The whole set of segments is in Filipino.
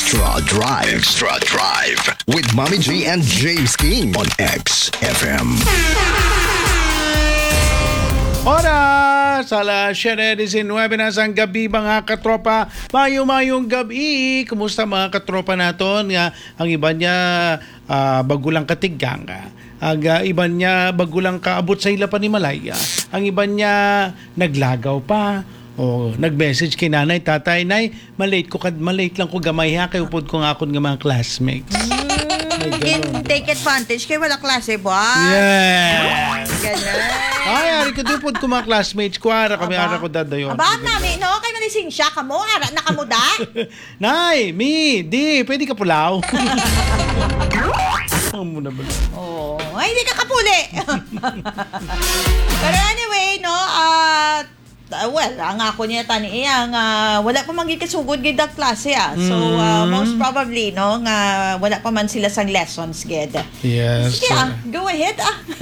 Extra Drive. Extra Drive. With Mommy G and James King on XFM. Oras! Alas 7:19 na sa gabi mga katropa. Mayong gabi. Kumusta mga katropa naton? Ang iba niya bago lang katigang. Ang iba niya bago lang kaabot sa ila pa ni Malaya. Ang iba niya naglagaw pa. O nag-message kay nanay, tatay, nay, malate lang ko gamay ha, kay upod ko nga akong mga classmates. Take advantage kay wala klase ba? Yes! Ganun. Ay, ari ko dupod ko mga classmates ko, ara kami ara ko dadayon. Aba, namin, no? Kay malising siya ka mo, ara na ka mo da? Nay, di, pwede ka pulaw. Ang muna ba? Oh, ay, hindi ka kapuli. Pero anyway, no, ang ako niya tani ang wala pa man gikasugod gid ang klase So most probably no nga wala pa man sila sang lessons gid. Yes. Sige, go ahead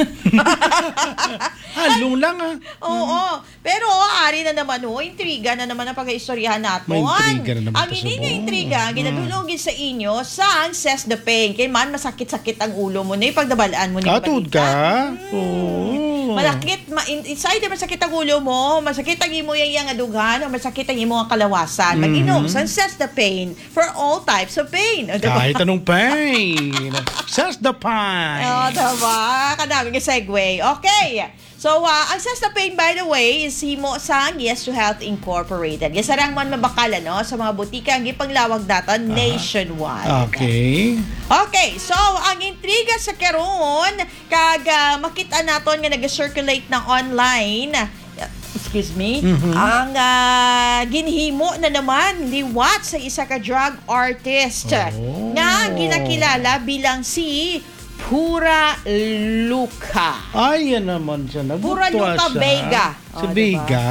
Halong lang Oo. Pero ari na naman intriga na naman ang pag-istoryahan naton. Intriga na naman Ang ini nga intriga ginadulogin sa inyo sang says the pain. Kay man masakit-sakit ang ulo mo ni pagdabalaan mo ni Katud ka? Oo. Malakit, inside masakit ang ulo mo, masakit ang imo yang adughan, o masakit ang imo ang kalawasan. Mag-inom, says the pain for all types of pain. O, diba? Kahit anong pain. Says the pain. O, diba? Kadami nga segue. Okay. So, ang says the pain, by the way, is himo sang Yes to Health Incorporated. Yes, sarang man mabakala, no? Sa mga butika, ang ipanglawag data nationwide. Okay. Okay, so ang intriga sa karon kag makita naton nga nag-circulate ng online, excuse me, ang ginhimo na naman liwat sa isa ka drug artist nga ginakilala bilang si Pura Luka. Ay, yan naman siya. Pura Luka Vega. Si Vega?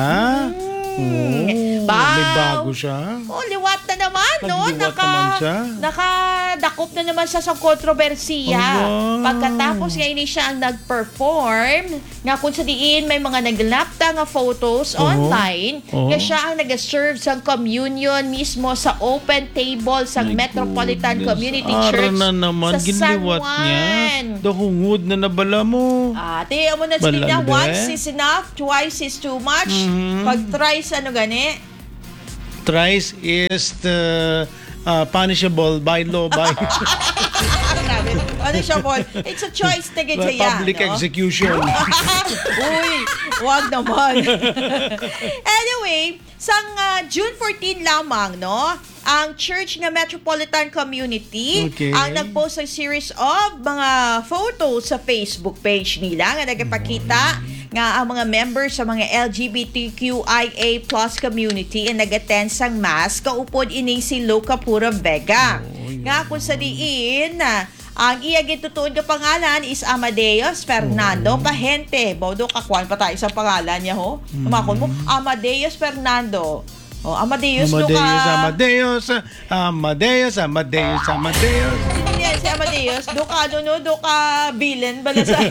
May bago siya. Liwat na naman, no? Nagliwat naman siya. Nakadakop na naman siya sa kontrobersiya. Wow. Pagkatapos nga ini siya ang nag-perform, nga kung sa diin may mga naglapta nga photos online, nga siya ang nag-serve sa communion mismo sa open table sa Metropolitan Community Church na naman, sa San ginliwat niya. Juan. Dahungod na nabala mo. Ate, amo na sila niya, Balande. once is enough, twice is too much. Pag thrice, ano gani? Thrice is the punishable by law by Ano siya, Paul? It's a choice na ganyan siya, public no? execution. Uy, wag naman. Anyway, sang June 14 lamang, no? Ang church nga Metropolitan Community ang nag-post ng series of mga photos sa Facebook page nila nga nagpakita nga ang mga members sa mga LGBTQIA+ community ang nag-attend sang mass kaupod ini si Luka Pura Vega. Nga kung sa diin ang iya gitutuod nga pangalan is Amadeus Fernando Pahente. Bodo kakwan pa tayo sa pangalan niya ho. Umakon mo, Amadeus Fernando. Amadeus Luka. Amadeus. Sino yan si Amadeus? Duka bilen bala sa.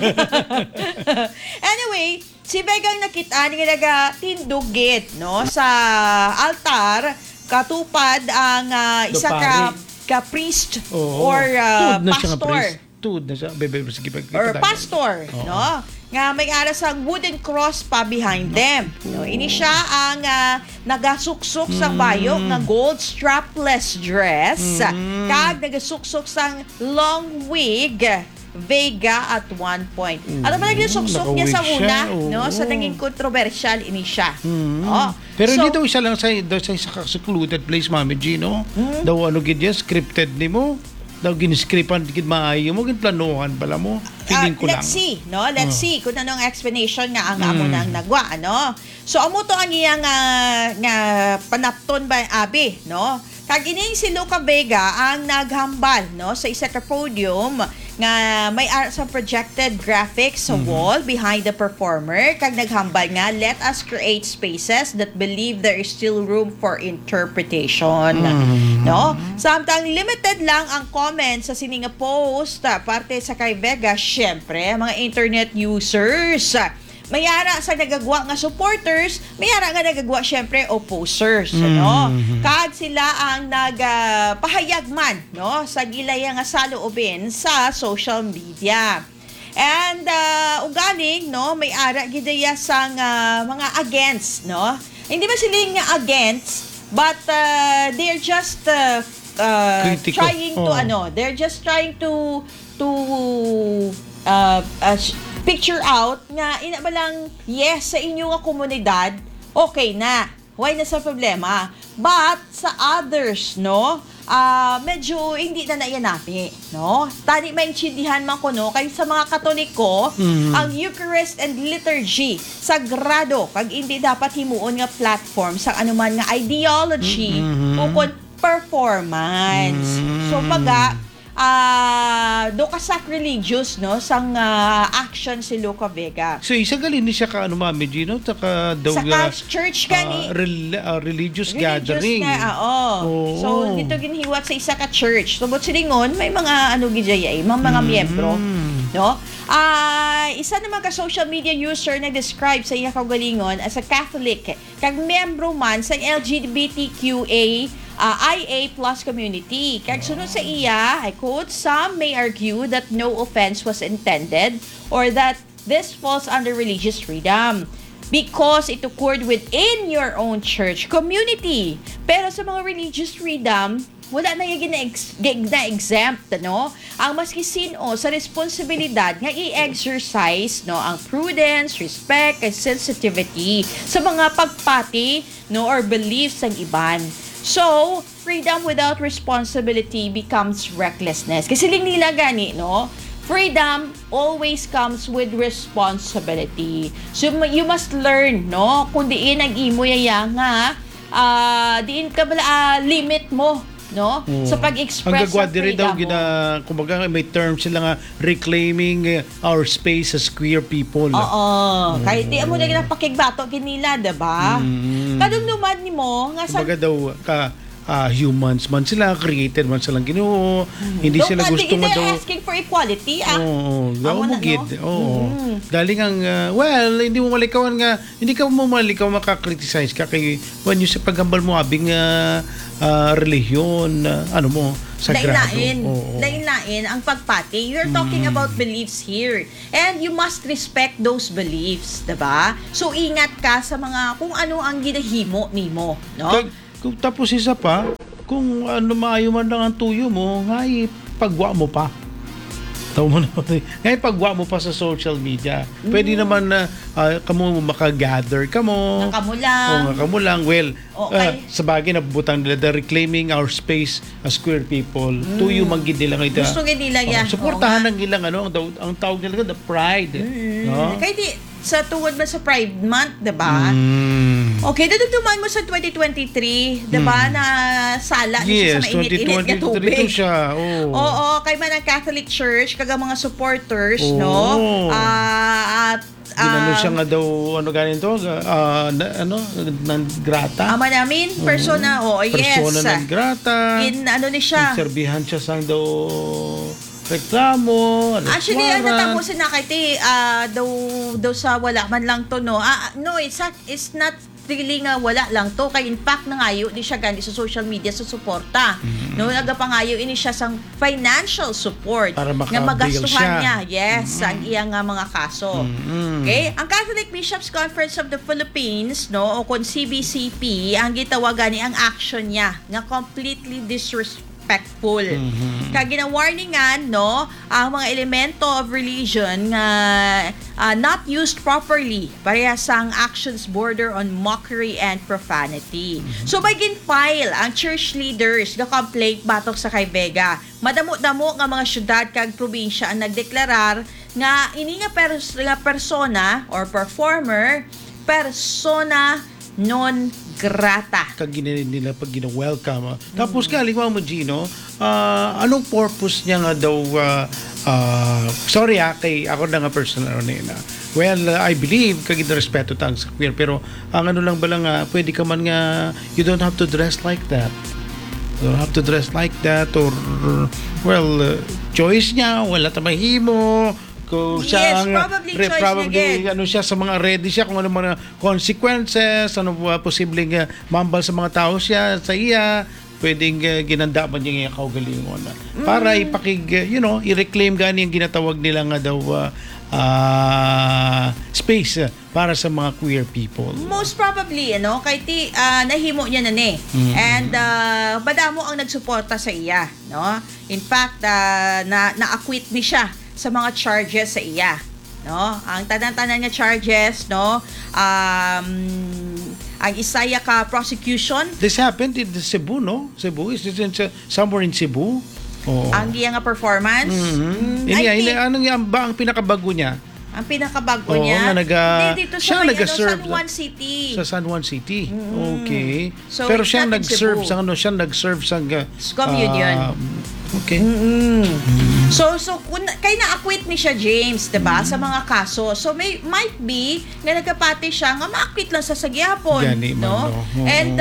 Anyway, si Begang nakita ni naga tindugit no sa altar katupad ang isa ka priest or pastor. Tuod na siya. Or pastor, no? Nga may aras ang wooden cross pa behind them. No? Ini siya ang nagasuksok sa bayo ng gold strapless dress. Kag nagasuksok sang long wig Vega at one point. Ano ba nagsuksok niya sa una? No? Sa naging controversial ini siya. Pero hindi daw siya lang sa secluded place, Mami G, no? Daw ano gid yan, scripted ni mo. Daw giniscripan gid maayo mo, ginplanuhan pala mo. Feeling ko lang. Let's see, no? Let's see kung anong explanation nga ang amo nang nagwa, ano? So amo to ang iyang nga panapton ba abi, no? Kag ining si Luka Vega ang naghambal, no, sa isa ka podium nga may sa projected graphics sa wall behind the performer. Kag naghambal nga, let us create spaces that believe there is still room for interpretation. No? Samtang limited lang ang comments sa sininga post parte sa kay Vega, syempre, mga internet users mayara sa nagagwa nga supporters, mayara nga nagagwa syempre opposers, no? Kag sila ang nagpahayag man, no, sa gilaya nga saloobin sa social media. And ugaling, no, may ara gidaya sang mga against, no? Hindi ba sila nga against, but they're just Critical. trying to they're just trying to picture out nga ina ba lang yes sa inyo nga komunidad, okay na. Why na sa problema? But sa others, no, medyo hindi na naiyanapi, no? Tani maintindihan man ko, no, kay sa mga Katoliko, ang Eucharist and liturgy sagrado kag hindi dapat himuon nga platform sa anuman nga ideology o kon performance. So pagka do ka sacrilegious, no, sang action si Luca Vega. So isa galin ni siya ka ano Mami Gino taka daw Sa church gani religious gathering. Nga, So dito ginhiwat sa isa ka church. So but silingon may mga ano gidjay mga miyembro, no? Isa naman ka social media user na describe sa iya kaugalingon as a Catholic kag miyembro man sa LGBTQA IA plus community. Kag sunod sa iya, I quote, some may argue that no offense was intended or that this falls under religious freedom because it occurred within your own church community. Pero sa mga religious freedom, wala na yung na-exempt, no? Ang maski sino sa responsibilidad nga i-exercise, no, ang prudence, respect, and sensitivity sa mga pagpati, no, or beliefs ng iban. So, freedom without responsibility becomes recklessness. Kasi nila gani, no? Freedom always comes with responsibility. So, you must learn, no? Kung diin ang imo yaya nga, diin ka bala limit mo, no? Sa pag-express ang sa dire freedom daw mo. kumbaga may term sila nga reclaiming our space as queer people. Kahit di mo na pakigbato kinila, diba? Kadumduman ni mo nga sa Kumbaga daw humans man sila, created man silang Ginoo. Hindi sila gusto mo daw. asking for equality, daw mo gid. Dali ang hindi mo malikawan nga, hindi ka mo malikaw maka-criticize ka kay when you sa paghambal mo abing relihiyon, ano mo, sagrado. Lain-lain ang pagpati. You're talking about beliefs here. And you must respect those beliefs, diba? So, ingat ka sa mga, kung ano ang ginahimo nimo, no? Tapos isa pa, kung ano maayo man lang ang tuyo mo, ngay pagwa mo pa. Taw mo na. Ngay pagwa mo pa sa social media. Pwede naman na kamo maka-gather kamo. Kamo lang. Well, sa bagay nabutang nila the reclaiming our space as queer people. Tuyo man gid nila kay gusto gid nila ya. Suportahan ang ilang ang tawag nila the pride. No? Kay di sa tuwod man sa Pride Month, diba? Okay, dadugtuman mo sa 2023, diba, na sala siya sa mainit-init nga tubig. Ito siya, Oo, kay man ang Catholic Church, kaga mga supporters, no? At ginano siya nga daw, ano ganin to? Nan grata? Ama namin, persona, yes. Persona non grata. Ano ni siya? Serbihan siya sang daw reklamo, actually, natapusin na kay daw sa wala man lang to, no? No, it's not really nga wala lang to. Kay in fact, nangayo di siya gani sa social media sa suporta. No, nagapangayo ini siya sang financial support para nga magastuhan niya. Yes, ang iyang mga kaso. Okay? Ang Catholic Bishops Conference of the Philippines, no, o kon CBCP, ang gitawagan ni ang action niya nga completely disrespectful. Kaya gina-warningan, no, ang mga elemento of religion nga not used properly parehas ang actions border on mockery and profanity. So by file ang church leaders nga complaint batok sa kay Vega. Madamo-damo nga mga syudad kag probinsya ang nagdeklarar nga ini nga persona or performer persona non grata. Kag nila pag gina-welcome. Tapos mo Gino, anong purpose niya nga daw sorry kay ako na nga personal na. Well, I believe kag respeto tang sa queer pero ang ano lang ba lang pwede ka man nga you don't have to dress like that. You don't have to dress like that or well, choice niya, wala ta mahimo. kung Yes, siya ang probably choice probably niya, ano siya sa mga ready siya kung ano mga consequences, ano posibleng mambal sa mga tao siya sa iya, pwedeng ginanda man niya yung kaugalingon para i-reclaim gani yung ginatawag nila nga daw space para sa mga queer people. Most probably, kay nahimo niya na ni. And madamo ang nagsuporta sa iya, no? In fact, na-acquit ni siya sa mga charges sa iya, no? Ang tanan-tanan niya charges, no? Ang isaya ka prosecution. This happened in Cebu, no? Cebu, is it somewhere in Cebu? Oh. Ang iya nga performance. Ano ba ang pinakabago niya? Ang pinakabago niya. Dito siya sa nag-serve San Juan City. Sa San Juan City. Okay. So, pero it's siya not in nag-serve Cebu. siya nag-serve sa communion. Okay. So kay na-acquit ni siya, James, 'di ba, sa mga kaso. So might be nga nagapati siya nga ma-acquit lang sa sagyapon, Gani man, no? no? And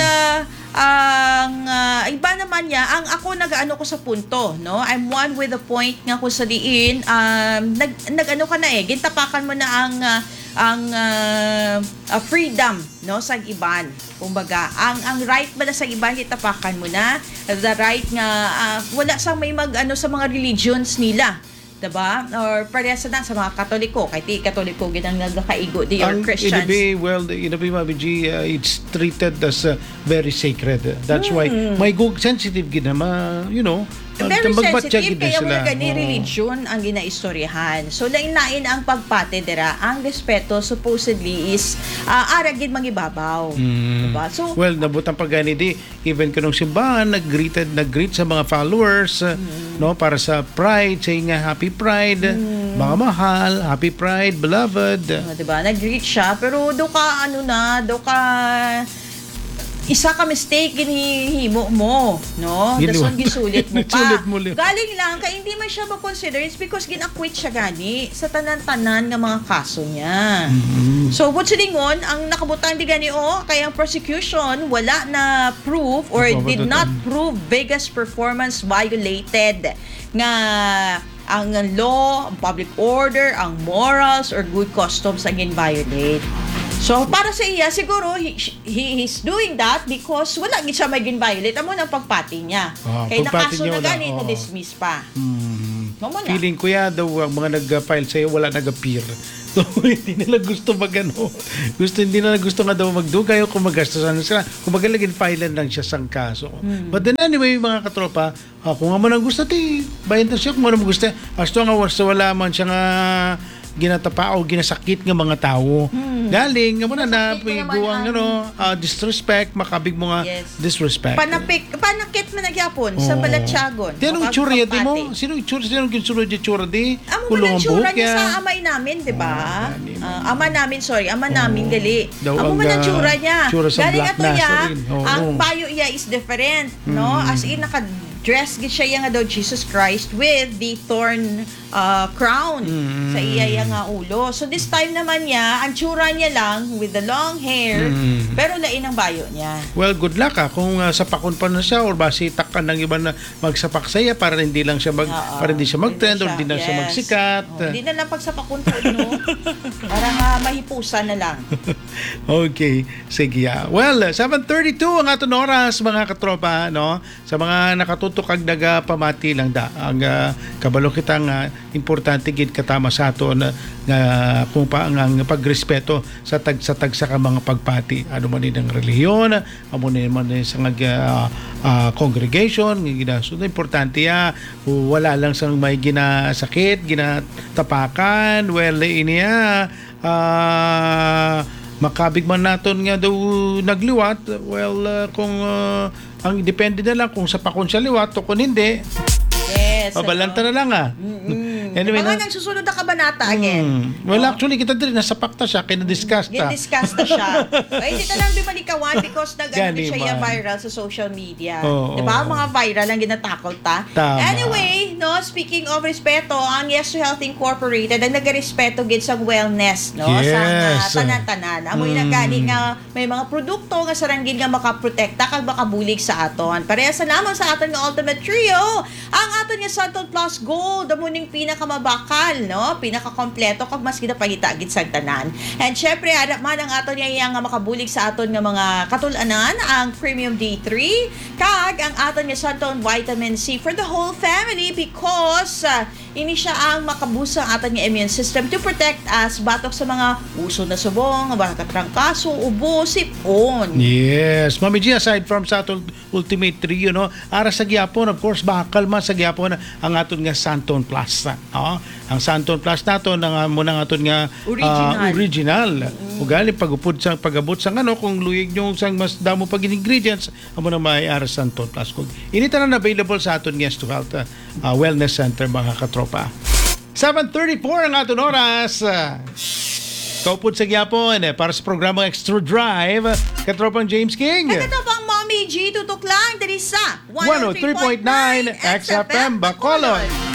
iba naman niya, ang ako nag-ano ko sa punto, no? I'm one with the point nga kung sa diin nag-ano ka na gintapakan mo na ang freedom, no, sa iban. Kumbaga, ang right ba na sa iban gitapakan mo na, the right nga wala sang may mag-ano sa mga religions nila, diba? Or parehas na sa mga Katoliko, kay ti Katoliko ginang nagkaigo di or Christians. Mami G, it's treated as very sacred. That's why may sensitive ginama, Very sensitive, kaya sila. wala gani religion ang ginaistoryahan. So, lain-lain ang pagpate dira. Ang respeto supposedly is aragin mangibabaw. Diba? So, well, nabutang pagani di, even kanong simbahan, nag-greet sa mga followers, no, para sa Pride, saying nga Happy Pride, mga mahal, Happy Pride, beloved. diba? Nag-greet siya, pero do ka isa ka mistake ginihimo mo, no? Dason gisulit mo pa. Gisulit mo lang. Galing lang kay hindi man siya ma-consider, it's because gina-acquit siya gani sa tanan-tanan nga mga kaso niya. So what's lingon ang nakabutang di gani kay ang prosecution wala na proof or did not prove Vegas performance violated nga ang law, ang public order, ang morals or good customs ang in-violate. So, para sa iya, siguro, he's doing that because wala gid siya may gin-violate. Amo ng pagpati niya. Kaya nakaso na gani, na-dismiss pa. Feeling ko daw ang mga nag-file sa'yo, wala nag-appear. So, hindi nila gusto hindi nila gusto nga daw magdugay o kung magastosan sila. Kung magalagin, filean lang siya sang kaso. But then anyway, mga katropa, kung nga man ang gusto, bayan siya kung ano gusto. Asto nga wala man siya nga ginatapa o ginasakit ng mga tao. Galing, nga mo na guwang disrespect, makabig mo nga disrespect. Panakit man nagyapon sa Balatsyagon. Tinong itsura di mo? Sino ginsunod yung itsura di? Amo man ang tsura niya sa amay namin, di ba? Ama namin, gali. Amo man ang tsura niya. Galing ato niya, ang payo niya is different, no? As in, dress gid siya nga daw Jesus Christ with the thorn crown sa iya nga ulo. So this time naman niya, ang tsura niya lang with the long hair, pero lain ang bayo niya. Well, good luck kung sapakon pa na siya or basitak ka ng iba na magsapak sa iya para hindi lang siya para hindi siya mag-trend or hindi na siya magsikat. Hindi na lang pagsapakon po, no? Parang mahipusan na lang. Okay, sige. Well, 7:32 ang aton oras, mga katropa, no? Sa mga nakatutok kag nagapamati lang ang kabalo kitang importante gid katama sa aton kung ang pagrespeto sa tag sa mga pagpati, ano man ang relihiyon, amo man sa congregation, so importante wala lang sa may ginasakit, ginatapakan, well iniya makabig man naton nga daw nagliwat, well kung ang depende na lang kung sa pakon siya liwat o kung hindi. Yes. Pabalanta na lang Anyway, baka nagsusunod na kabanata again. Well, actually, kita din, nasa pakta siya, kina-discuss ta. Discuss na siya. Hindi na lang bimalikawan because nag-ano siya viral sa social media. Diba? Mga viral ang ginatakol ta. Tama. Anyway, no, speaking of respeto, ang Yes to Health Incorporated ang nagarespeto gid sa wellness, no? Yes. Sa tanan-tanan. Amoy na gani nga may mga produkto nga saranggid nga makaprotekta kag makabulig sa aton. Pareha sa lamang sa aton nga Ultimate Trio, ang aton nga Santon Plus Gold, amo ning pinakamabakal, no? Pinakakompleto kag mas kinapangita gid sa tanan. And syempre, ada man ang aton nga makabulig sa aton nga mga katulanan, ang Premium D3 kag ang aton nga Santon Vitamin C for the whole family because ini siya ang makabusang aton nga immune system to protect us batok sa mga uso na subong, mga katrangkaso, ubo, sipon. Yes. Mami G, aside from sa aton Ultimate Trio, no, ara sa gyapon, of course, bakal man sa gyapon ang aton nga Santon Plus. Ang Santon Plus naton ang muna nga aton nga original. Ugali pagupod sa pagabot sa ano kung luyig nyo sang mas damo pag ingredients amo na may ara Santon Plus. Ini tanan available sa aton Yes to Health Wellness Center mga katropa. 7:34 ang aton oras. Kaupod sa gyapon para sa programang Extra Drive, katropang James King. Ito pang Mommy G, tutok lang, dali sa 103.9 XFM Bacolod.